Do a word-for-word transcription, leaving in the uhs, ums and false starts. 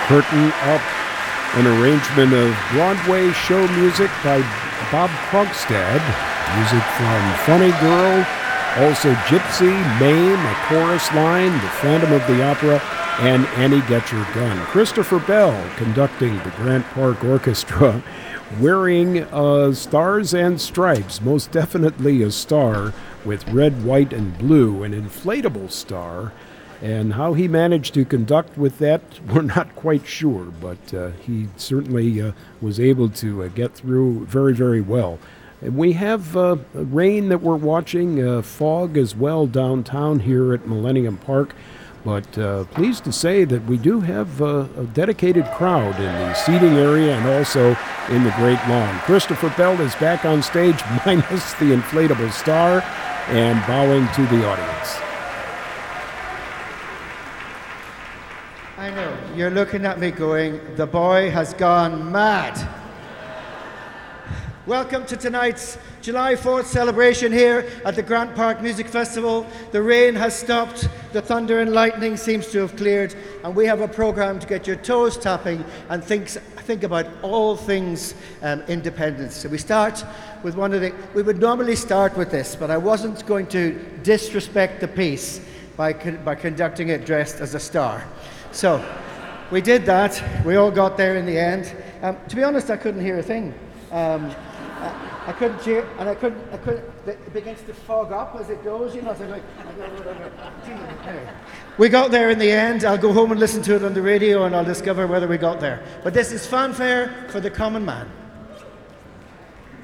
Curtain Up, an arrangement of Broadway show music by Bob Krogstad, music from Funny Girl, also Gypsy, Mame, a chorus line, The Phantom of the Opera, and Annie Get Your Gun. Christopher Bell conducting the Grant Park Orchestra, wearing uh, stars and stripes, most definitely a star with red, white, and blue, an inflatable star. And how he managed to conduct with that, we're not quite sure, but uh, he certainly uh, was able to uh, get through very, very well. And we have uh, rain that we're watching, uh, fog as well downtown here at Millennium Park. But uh, pleased to say that we do have uh, a dedicated crowd in the seating area and also in the Great Lawn. Christopher Bell is back on stage, minus the inflatable star, and bowing to the audience. I know, you're looking at me going, the boy has gone mad. Welcome to tonight's July fourth celebration here at the Grant Park Music Festival. The rain has stopped, the thunder and lightning seems to have cleared, and we have a program to get your toes tapping and think, think about all things um, independence. So we start with one of the, we would normally start with this, but I wasn't going to disrespect the piece by, by conducting it dressed as a star. So we did that, we all got there in the end. Um, to be honest, I couldn't hear a thing. Um, I couldn't cheer, and I couldn't, I couldn't, it begins to fog up as it goes, you know, so like, anyway. We got there in the end. I'll go home and listen to it on the radio and I'll discover whether we got there. But this is fanfare for the common man.